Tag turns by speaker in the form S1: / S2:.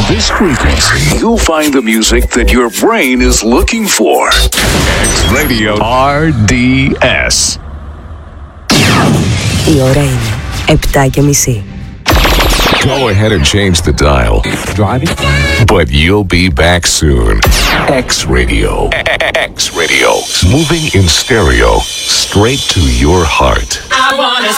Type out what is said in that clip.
S1: this frequency, you'll find the music that your brain is looking for. X Radio RDS.
S2: Η ώρα είναι 7:30.
S3: Go ahead and change the dial. Driving? But you'll be back soon. X Radio. X Radio. Moving in stereo straight to your heart.
S4: I wanna